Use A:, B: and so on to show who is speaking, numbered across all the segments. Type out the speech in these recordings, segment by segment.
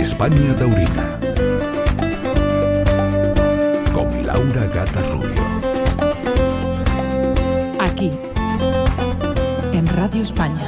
A: España Taurina con Laura Gata Rubio.
B: Aquí, en Radio España.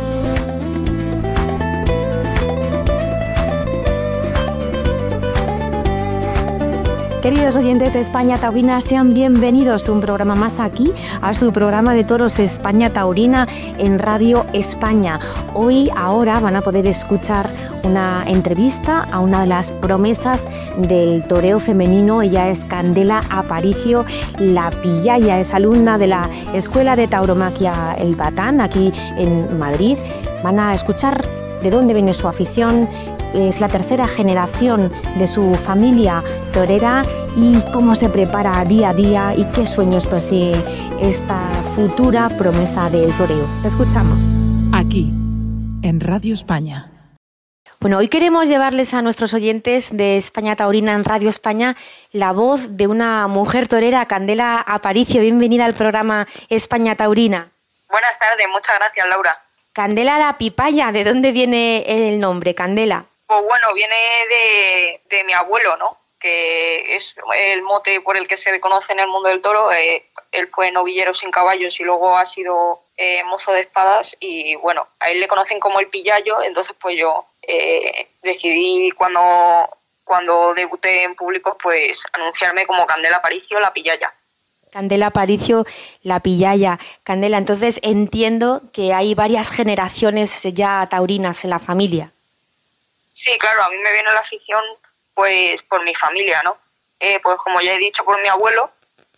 C: Queridos oyentes de España Taurina, sean bienvenidos un programa más aquí, a su programa de toros España Taurina en Radio España. Ahora van a poder escuchar una entrevista a una de las promesas del toreo femenino. Ella es Candela Aparicio, la Pillaya, es alumna de la Escuela de Tauromaquia El Batán, aquí en Madrid. Van a escuchar de dónde viene su afición. Es la tercera generación de su familia torera y cómo se prepara día a día y qué sueños persigue esta futura promesa del toreo. Te escuchamos.
B: Aquí, en Radio España.
C: Bueno, hoy queremos llevarles a nuestros oyentes de España Taurina en Radio España la voz de una mujer torera, Candela Aparicio. Bienvenida al programa España Taurina.
D: Buenas tardes, muchas gracias, Laura.
C: Candela la Pipaya, ¿de dónde viene el nombre, Candela?
D: Pues bueno, viene de mi abuelo, ¿no? Que es el mote por el que se conoce en el mundo del toro. Él fue novillero sin caballos y luego ha sido mozo de espadas y bueno, a él le conocen como el Pillayo. Entonces pues yo decidí cuando debuté en público pues anunciarme como Candela Aparicio, la Pillaya.
C: Candela Aparicio, la Pillaya. Candela, entonces entiendo que hay varias generaciones ya taurinas en la familia.
D: Sí, claro, a mí me viene la afición pues por mi familia, ¿no? Pues como ya he dicho, por mi abuelo,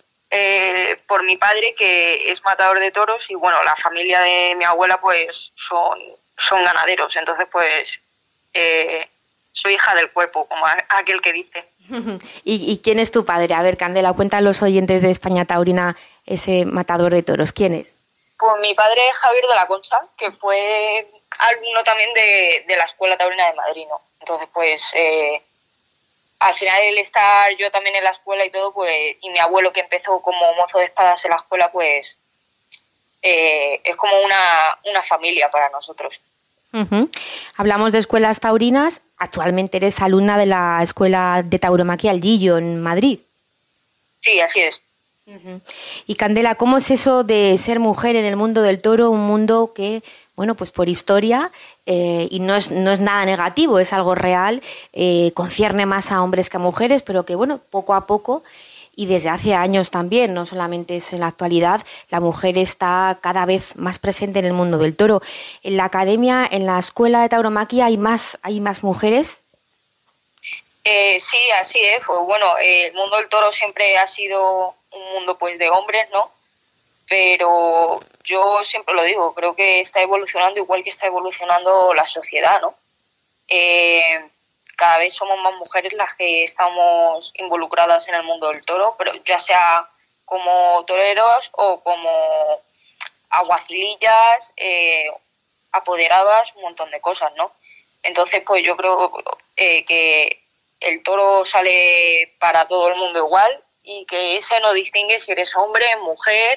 D: por mi padre, que es matador de toros, y bueno, la familia de mi abuela pues son ganaderos, entonces pues soy hija del cuerpo, como aquel que dice.
C: ¿Y quién es tu padre? A ver, Candela, cuenta a los oyentes de España Taurina ese matador de toros. ¿Quién es?
D: Pues mi padre es Javier de la Concha, que fue alumno también de la Escuela Taurina de Madrid, ¿no? Entonces, pues, al final el estar yo también en la escuela y todo, pues, y mi abuelo que empezó como mozo de espadas en la escuela, pues, es como una familia para nosotros.
C: Uh-huh. Hablamos de escuelas taurinas. Actualmente eres alumna de la Escuela de Tauromaquia El Gillo en Madrid.
D: Sí, así es.
C: Uh-huh. Y Candela, ¿cómo es eso de ser mujer en el mundo del toro? Un mundo que, bueno, pues por historia, y no es nada negativo, es algo real, concierne más a hombres que a mujeres, pero que, bueno, poco a poco, y desde hace años también, no solamente es en la actualidad, la mujer está cada vez más presente en el mundo del toro. En la academia, en la Escuela de Tauromaquia, ¿hay más mujeres?
D: Sí, así es. Pues bueno, el mundo del toro siempre ha sido un mundo pues de hombres, ¿no? Pero yo siempre lo digo, creo que está evolucionando igual que está evolucionando la sociedad, ¿no? Cada vez somos más mujeres las que estamos involucradas en el mundo del toro, pero ya sea como toreros o como alguacilillas, apoderadas, un montón de cosas, ¿no? Entonces, pues yo creo que el toro sale para todo el mundo igual y que ese no distingue si eres hombre, mujer,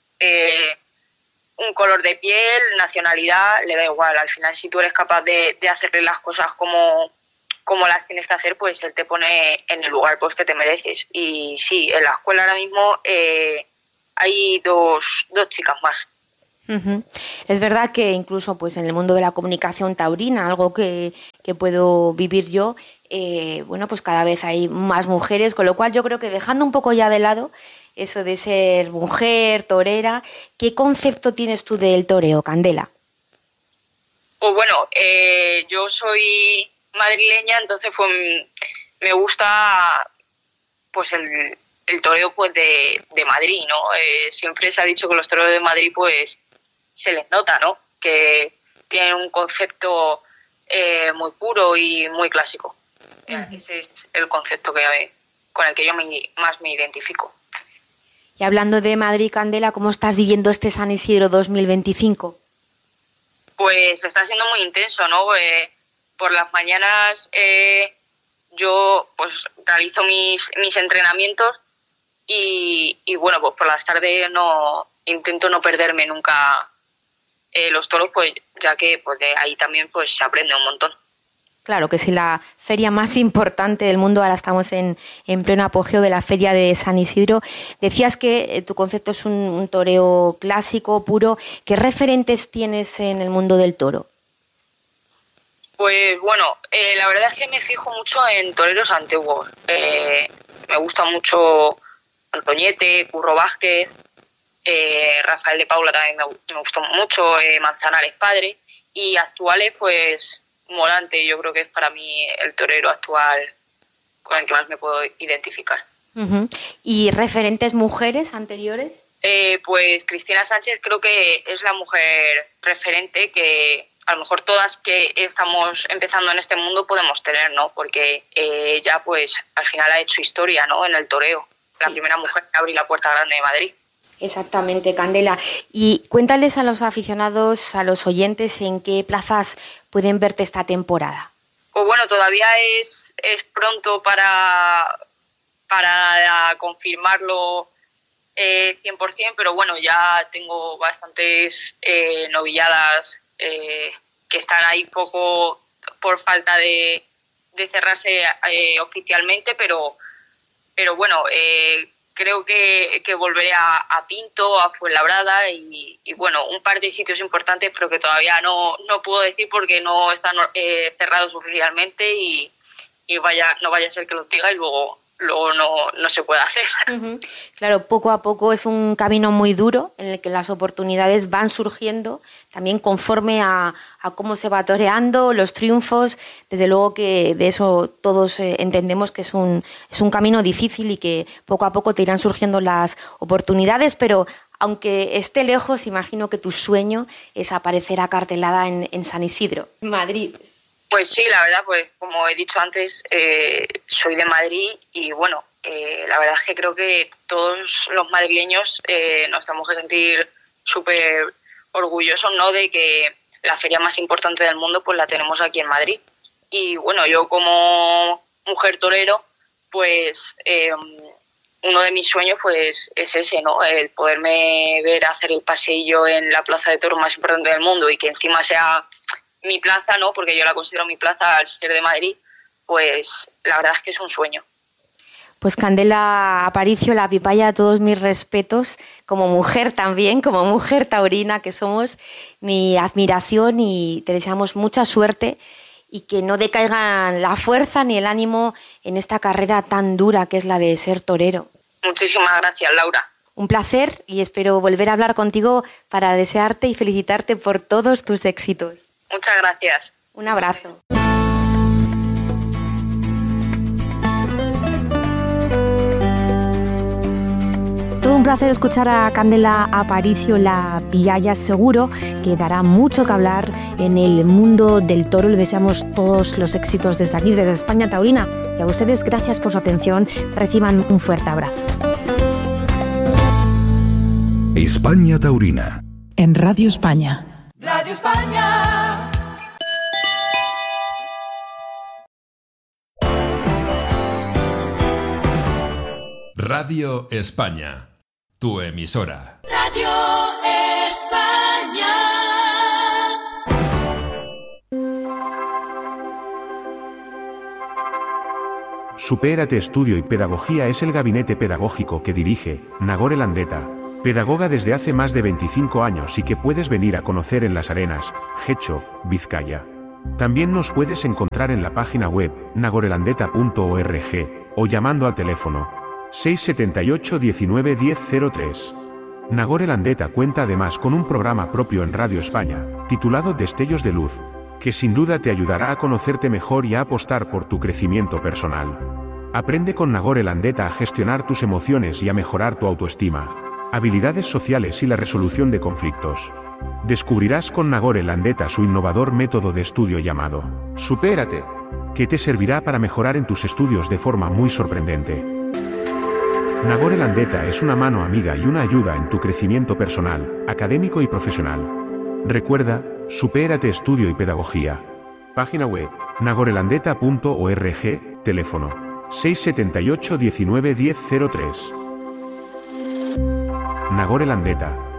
D: un color de piel, nacionalidad, le da igual. Al final, si tú eres capaz de hacerle las cosas como las tienes que hacer, pues él te pone en el lugar pues que te mereces. Y sí, en la escuela ahora mismo hay dos chicas más.
C: Uh-huh. Es verdad que incluso pues en el mundo de la comunicación taurina, algo que puedo vivir yo, bueno, pues cada vez hay más mujeres, con lo cual yo creo que dejando un poco ya de lado eso de ser mujer, torera, ¿qué concepto tienes tú del toreo, Candela?
D: Pues bueno, yo soy madrileña, entonces pues me gusta pues el toreo pues de Madrid, ¿no? Siempre se ha dicho que los toreros de Madrid pues se les nota, ¿no? Que tienen un concepto muy puro y muy clásico. Uh-huh. Ese es el concepto con el que yo más me identifico.
C: Y hablando de Madrid, Candela, ¿cómo estás viviendo este San Isidro 2025?
D: Pues está siendo muy intenso, ¿no? Por las mañanas yo pues realizo mis entrenamientos y bueno, pues por las tardes intento no perderme nunca los toros, pues ya que pues de ahí también pues se aprende un montón.
C: Claro que sí, la feria más importante del mundo. Ahora estamos en pleno apogeo de la feria de San Isidro. Decías que tu concepto es un toreo clásico, puro. ¿Qué referentes tienes en el mundo del toro?
D: Pues bueno, la verdad es que me fijo mucho en toreros antiguos. Me gusta mucho Antoñete, Curro Vázquez, Rafael de Paula también me gustó mucho, Manzanares padre, y actuales pues Morante, yo creo que es para mí el torero actual con el que más me puedo identificar.
C: Uh-huh. ¿Y referentes mujeres anteriores?
D: Pues Cristina Sánchez creo que es la mujer referente que a lo mejor todas que estamos empezando en este mundo podemos tener, ¿no? Porque ella pues al final ha hecho historia, ¿no? En el toreo. La primera mujer que abrió la Puerta Grande de Madrid.
C: Exactamente, Candela. Y cuéntales a los aficionados, a los oyentes, en qué plazas pueden verte esta temporada.
D: Pues bueno, todavía es pronto para confirmarlo 100%, pero bueno, ya tengo bastantes novilladas que están ahí poco por falta de cerrarse oficialmente, pero bueno, creo que volveré a Pinto, a Fuenlabrada y bueno, un par de sitios importantes, pero que todavía no puedo decir porque no están cerrados oficialmente y no vaya a ser que los diga y luego no se puede hacer.
C: Uh-huh. Claro, poco a poco es un camino muy duro en el que las oportunidades van surgiendo, también conforme a cómo se va toreando, los triunfos. Desde luego que de eso todos entendemos que es un camino difícil y que poco a poco te irán surgiendo las oportunidades, pero aunque esté lejos, imagino que tu sueño es aparecer acartelada en San Isidro, Madrid.
D: Pues sí, la verdad, pues como he dicho antes, soy de Madrid y bueno, la verdad es que creo que todos los madrileños nos tenemos que sentir súper orgullosos, ¿no?, de que la feria más importante del mundo pues la tenemos aquí en Madrid. Y bueno, yo como mujer torero, pues uno de mis sueños pues es ese, ¿no?, el poderme ver hacer el paseillo en la plaza de toros más importante del mundo y que encima sea mi plaza, ¿no?, porque yo la considero mi plaza al ser de Madrid, pues la verdad es que es un sueño.
C: Pues Candela Aparicio, la Pipaya, todos mis respetos, como mujer también, como mujer taurina que somos, mi admiración y te deseamos mucha suerte y que no decaigan la fuerza ni el ánimo en esta carrera tan dura que es la de ser torero.
D: Muchísimas gracias, Laura.
C: Un placer y espero volver a hablar contigo para desearte y felicitarte por todos tus éxitos.
D: Muchas gracias.
C: Un abrazo. Todo un placer escuchar a Candela Aparicio, la Pipaya. Seguro que dará mucho que hablar en el mundo del toro. Le deseamos todos los éxitos desde aquí, desde España Taurina. Y a ustedes, gracias por su atención. Reciban un fuerte abrazo.
A: España Taurina.
B: En Radio España.
E: Radio España.
F: Radio España, tu emisora.
E: Radio España.
G: Supérate Estudio y Pedagogía es el gabinete pedagógico que dirige Nagore Landeta, pedagoga desde hace más de 25 años y que puedes venir a conocer en Las Arenas, Getxo, Vizcaya. También nos puedes encontrar en la página web nagorelandeta.org o llamando al teléfono 678 19 1003. Nagore Landeta cuenta además con un programa propio en Radio España, titulado Destellos de Luz, que sin duda te ayudará a conocerte mejor y a apostar por tu crecimiento personal. Aprende con Nagore Landeta a gestionar tus emociones y a mejorar tu autoestima, habilidades sociales y la resolución de conflictos. Descubrirás con Nagore Landeta su innovador método de estudio llamado Supérate, que te servirá para mejorar en tus estudios de forma muy sorprendente. Nagore Landeta es una mano amiga y una ayuda en tu crecimiento personal, académico y profesional. Recuerda, Supérate Estudio y Pedagogía. Página web, nagorelandeta.org, teléfono 678 19 1003. Nagore Landeta.